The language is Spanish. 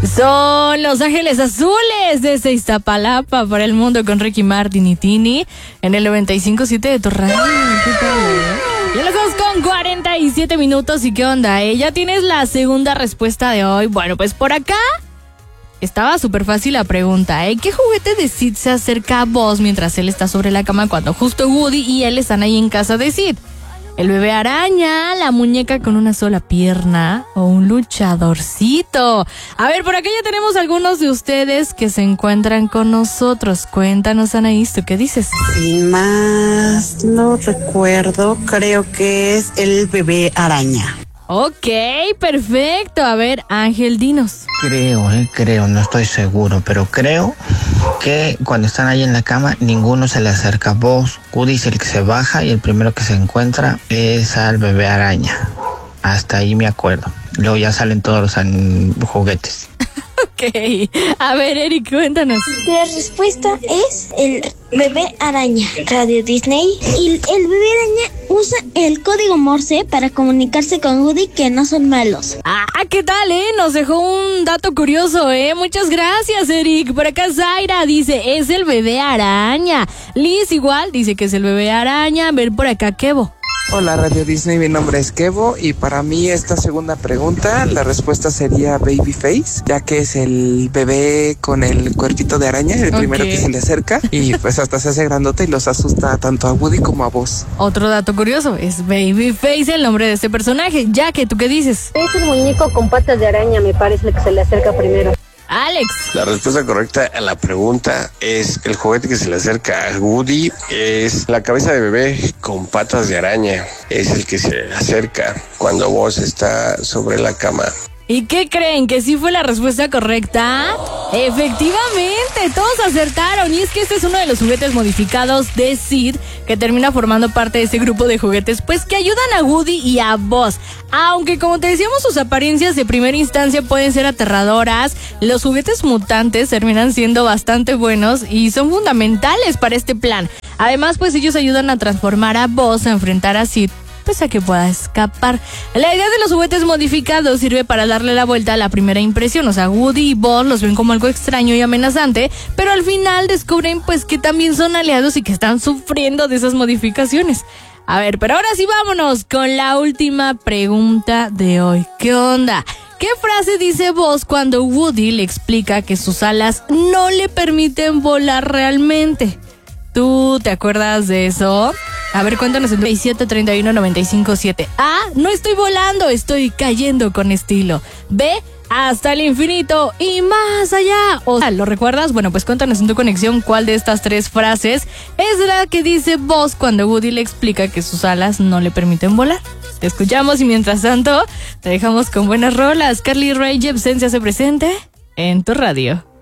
Son Los Ángeles Azules desde Iztapalapa para el mundo con Ricky Martin y Tini en el 95.7 de tu radio. ¿Qué tal, Ya las vamos con 47 minutos. ¿Y qué onda? ¿Ya tienes la segunda respuesta de hoy? Bueno, pues por acá estaba súper fácil la pregunta, ¿Qué juguete de Sid se acerca a vos mientras él está sobre la cama cuando justo Woody y él están ahí en casa de Sid? ¿El bebé araña, la muñeca con una sola pierna o un luchadorcito? A ver, por acá ya tenemos algunos de ustedes que se encuentran con nosotros. Cuéntanos, Anaís, ¿tú qué dices? Sin más, no recuerdo, creo que es el bebé araña. Ok, perfecto. A ver, Ángel, dinos. Creo, no estoy seguro, pero creo que cuando están ahí en la cama, ninguno se le acerca a vos. Woody es el que se baja y el primero que se encuentra es al bebé araña. Hasta ahí me acuerdo. Luego ya salen todos los juguetes. Ok, a ver, Eric, cuéntanos. La respuesta es el bebé araña. Radio Disney. Y el bebé araña usa el código Morse para comunicarse con Woody, que no son malos. Ah, ¿qué tal, Nos dejó un dato curioso, Muchas gracias, Eric. Por acá Zaira dice, es el bebé araña. Liz igual dice que es el bebé araña. A ver, por acá, Kevo. Hola Radio Disney, mi nombre es Kevo y para mí esta segunda pregunta la respuesta sería Babyface, ya que es el bebé con el cuerpito de araña, el primero que se le acerca y pues hasta se hace grandote y los asusta tanto a Woody como a vos. Otro dato curioso, es Babyface el nombre de este personaje. Jackie, ¿tú qué dices? Es el muñeco con patas de araña, me parece, el que se le acerca primero. Alex. La respuesta correcta a la pregunta es el juguete que se le acerca a Woody es la cabeza de bebé con patas de araña. Es el que se acerca cuando vos está sobre la cama. ¿Y qué creen? ¿Que sí fue la respuesta correcta? Efectivamente, todos acertaron. Y es que este es uno de los juguetes modificados de Sid, que termina formando parte de ese grupo de juguetes, pues que ayudan a Woody y a Buzz. Aunque como te decíamos, sus apariencias de primera instancia pueden ser aterradoras, los juguetes mutantes terminan siendo bastante buenos y son fundamentales para este plan. Además, pues ellos ayudan a transformar a Buzz, a enfrentar a Sid, pues a que pueda escapar. La idea de los juguetes modificados sirve para darle la vuelta a la primera impresión. O sea, Woody y Buzz los ven como algo extraño y amenazante, pero al final descubren pues que también son aliados y que están sufriendo de esas modificaciones. A ver, pero ahora sí vámonos con la última pregunta de hoy. ¿Qué onda? ¿Qué frase dice Buzz cuando Woody le explica que sus alas no le permiten volar realmente? ¿Tú te acuerdas de eso? A ver, cuéntanos en 3731-957. A, no estoy volando, estoy cayendo con estilo. B, hasta el infinito y más allá. O sea, ¿lo recuerdas? Bueno, pues cuéntanos en tu conexión cuál de estas tres frases es la que dice Buzz cuando Woody le explica que sus alas no le permiten volar. Te escuchamos y mientras tanto te dejamos con buenas rolas. Carly Rae Jepsen se hace presente en tu radio.